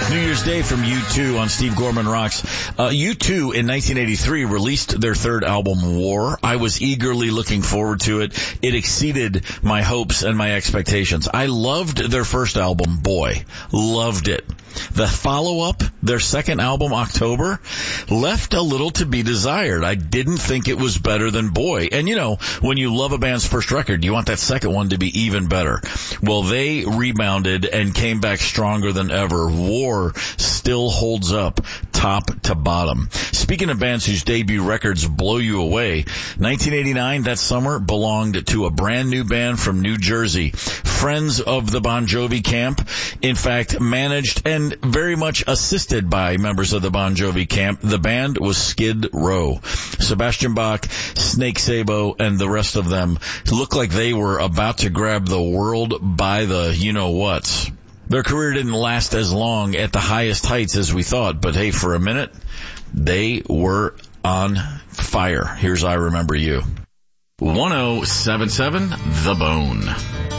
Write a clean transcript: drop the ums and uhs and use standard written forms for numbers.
New Year's Day from U2 on Steve Gorman Rocks. U2 in 1983 released their third album, War. I was eagerly looking forward to it. It exceeded my hopes and my expectations. I loved their first album, Boy. Loved it. The follow-up, their second album, October, left a little to be desired. I didn't think it was better than Boy. And, you know, when you love a band's first record, you want that second one to be even better. Well, they rebounded and came back stronger than ever. War still holds up top to bottom. Speaking of bands whose debut records blow you away, 1989, that summer, belonged to a brand new band from New Jersey, friends of the Bon Jovi camp. In fact, managed and very much assisted by members of the Bon Jovi camp. The band was Skid Row. Sebastian Bach, Snake Sabo, and the rest of them looked like they were about to grab the world by the you-know-whats. Their career didn't last as long at the highest heights as we thought, but hey, for a minute, they were on fire. Here's I Remember You. 1077 The Bone.